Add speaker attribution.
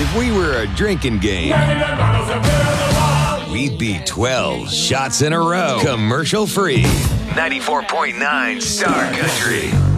Speaker 1: If we were a drinking game, we'd be 12 shots in a row, commercial free. 94.9 Star Country.